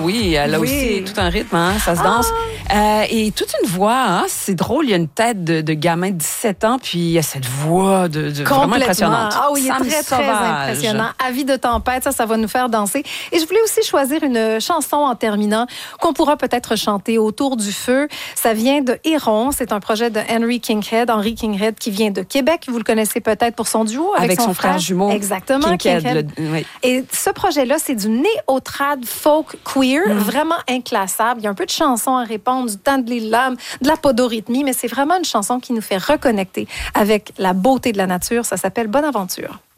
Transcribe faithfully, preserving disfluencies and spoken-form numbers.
oui, elle a Oui. aussi tout un rythme, hein, ça se danse. Ah. Euh, et toute une voix, hein, c'est drôle, il y a une tête de, de gamin de dix-sept ans, puis il y a cette voix de, de vraiment impressionnante. Ah oui, il est Sam très, Sauvage. très impressionnant. Avis de tempête, ça, ça va nous faire danser. Et je voulais aussi choisir une chanson en terminant qu'on pourra peut-être chanter autour du feu. Ça vient de Héron, c'est un projet de Henry Kinghead, Henry Kinghead qui vient de Québec. Vous le connaissez peut-être pour son duo avec, avec son, son frère, frère jumeau. Exactement, Kinghead. Kinghead. Le, oui. Et ce projet-là, c'est du néo-trad folk queer, mm. vraiment inclassable. Il y a un peu de chansons à répondre, du temps de l'île-lame, de la podorythmie, mais c'est vraiment une chanson qui nous fait reconnecter avec la beauté de la nature. Ça s'appelle Bonne Aventure.